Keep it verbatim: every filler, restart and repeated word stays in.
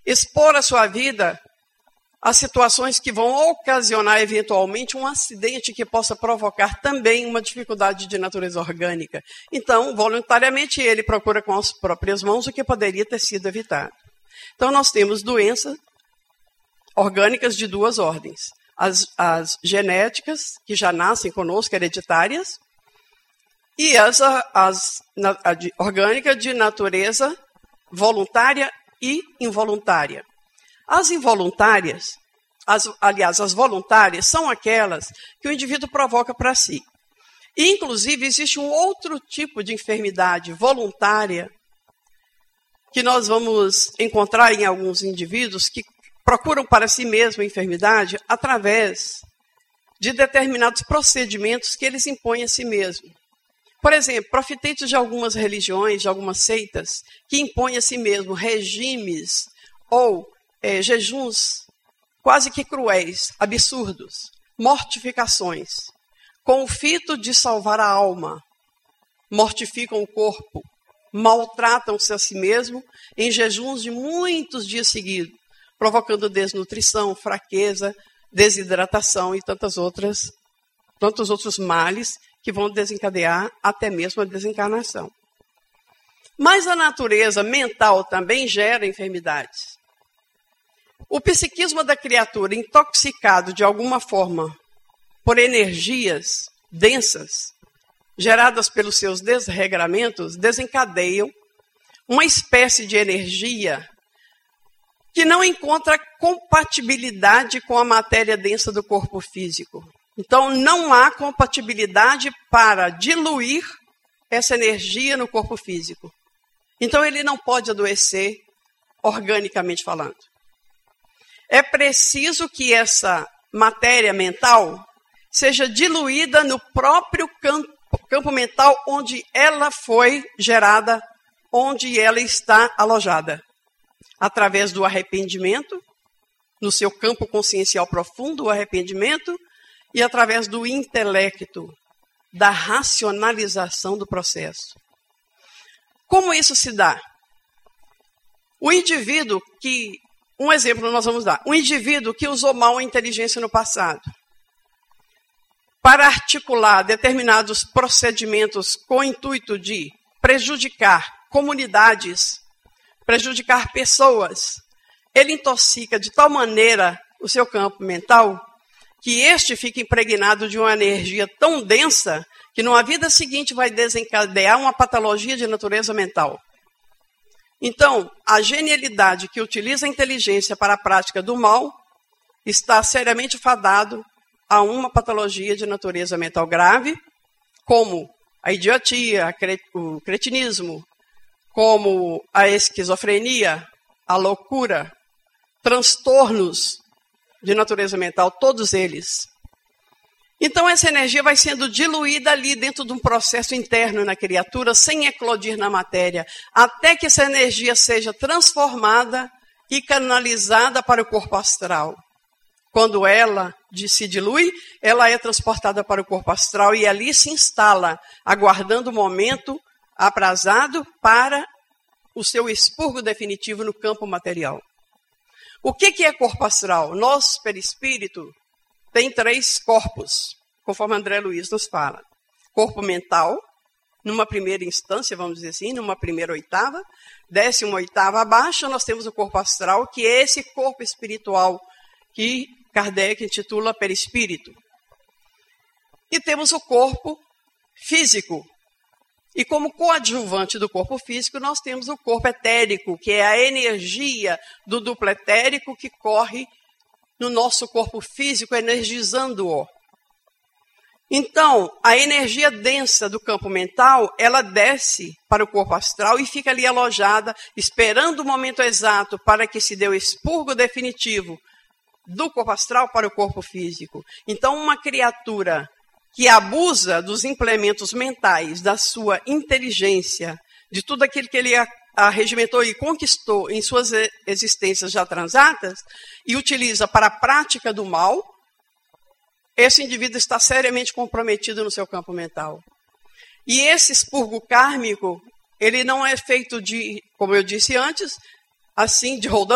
expor a sua vida a situações que vão ocasionar eventualmente um acidente que possa provocar também uma dificuldade de natureza orgânica. Então, voluntariamente, ele procura com as próprias mãos o que poderia ter sido evitado. Então, nós temos doenças orgânicas de duas ordens. As, as genéticas, que já nascem conosco, hereditárias, e as, as a, a de, orgânicas de natureza voluntária e involuntária. As involuntárias, as, aliás, as voluntárias, são aquelas que o indivíduo provoca para si. E, inclusive, existe um outro tipo de enfermidade voluntária que nós vamos encontrar em alguns indivíduos que procuram para si mesmo a enfermidade através de determinados procedimentos que eles impõem a si mesmo. Por exemplo, profetas de algumas religiões, de algumas seitas, que impõem a si mesmo regimes ou É, jejuns quase que cruéis, absurdos, mortificações, com o fito de salvar a alma, mortificam o corpo, maltratam-se a si mesmo em jejuns de muitos dias seguidos, provocando desnutrição, fraqueza, desidratação e tantas outras, tantos outros males que vão desencadear até mesmo a desencarnação. Mas a natureza mental também gera enfermidades. O psiquismo da criatura intoxicado de alguma forma por energias densas, geradas pelos seus desregramentos, desencadeiam uma espécie de energia que não encontra compatibilidade com a matéria densa do corpo físico. Então, não há compatibilidade para diluir essa energia no corpo físico. Então, ele não pode adoecer organicamente falando. É preciso que essa matéria mental seja diluída no próprio campo, campo mental onde ela foi gerada, onde ela está alojada. Através do arrependimento, no seu campo consciencial profundo, o arrependimento, e através do intelecto, da racionalização do processo. Como isso se dá? O indivíduo que... Um exemplo nós vamos dar. Um indivíduo que usou mal a inteligência no passado para articular determinados procedimentos com o intuito de prejudicar comunidades, prejudicar pessoas, ele intoxica de tal maneira o seu campo mental que este fica impregnado de uma energia tão densa que numa vida seguinte vai desencadear uma patologia de natureza mental. Então, a genialidade que utiliza a inteligência para a prática do mal está seriamente fadado a uma patologia de natureza mental grave, como a idiotia, o cretinismo, como a esquizofrenia, a loucura, transtornos de natureza mental, todos eles. Então, essa energia vai sendo diluída ali dentro de um processo interno na criatura, sem eclodir na matéria, até que essa energia seja transformada e canalizada para o corpo astral. Quando ela se dilui, ela é transportada para o corpo astral e ali se instala, aguardando o momento aprazado para o seu expurgo definitivo no campo material. O que, que é corpo astral? Nosso perispírito tem três corpos, conforme André Luiz nos fala. Corpo mental, numa primeira instância, vamos dizer assim, numa primeira oitava. Décima oitava abaixo, nós temos o corpo astral, que é esse corpo espiritual que Kardec intitula perispírito. E temos o corpo físico. E como coadjuvante do corpo físico, nós temos o corpo etérico, que é a energia do duplo etérico que corre no nosso corpo físico, energizando-o. Então, a energia densa do campo mental, ela desce para o corpo astral e fica ali alojada, esperando o momento exato para que se dê o expurgo definitivo do corpo astral para o corpo físico. Então, uma criatura que abusa dos implementos mentais, da sua inteligência, de tudo aquilo que ele arregimentou e conquistou em suas existências já transatas, e utiliza para a prática do mal, esse indivíduo está seriamente comprometido no seu campo mental. E esse expurgo kármico, ele não é feito de, como eu disse antes, assim, de roldão.